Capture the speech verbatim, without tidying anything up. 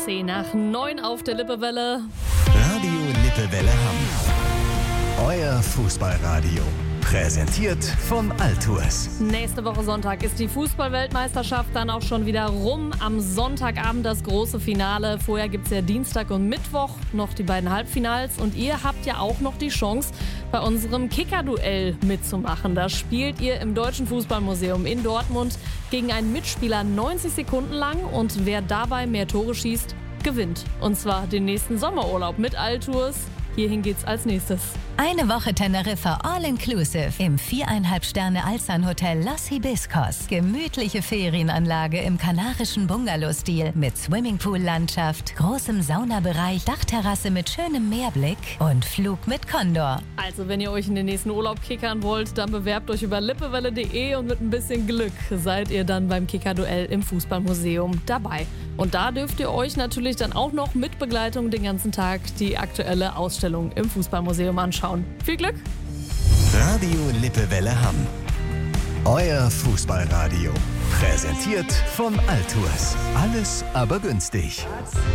zehn nach neun auf der Lippewelle. Radio Lippewelle Hamm. Euer Fußballradio. Präsentiert von Altours. Nächste Woche Sonntag ist die Fußball-Weltmeisterschaft dann auch schon wieder rum. Am Sonntagabend das große Finale. Vorher gibt es ja Dienstag und Mittwoch noch die beiden Halbfinals. Und ihr habt ja auch noch die Chance, bei unserem Kicker-Duell mitzumachen. Da spielt ihr im Deutschen Fußballmuseum in Dortmund gegen einen Mitspieler neunzig Sekunden lang. Und wer dabei mehr Tore schießt, gewinnt. Und zwar den nächsten Sommerurlaub mit Altours. Hierhin geht's als nächstes. Eine Woche Teneriffa All-Inclusive im viereinhalb Sterne Alsan-Hotel Los Hibiscos. Gemütliche Ferienanlage im kanarischen Bungalow-Stil mit Swimmingpool-Landschaft, großem Saunabereich, Dachterrasse mit schönem Meerblick und Flug mit Condor. Also wenn ihr euch in den nächsten Urlaub kickern wollt, dann bewerbt euch über lippewelle punkt de und mit ein bisschen Glück seid ihr dann beim Kicker-Duell im Fußballmuseum dabei. Und da dürft ihr euch natürlich dann auch noch mit Begleitung den ganzen Tag die aktuelle Ausstellung im Fußballmuseum anschauen. Viel Glück! Radio Lippewelle Hamm. Euer Fußballradio. Präsentiert von Altours. Alles aber günstig.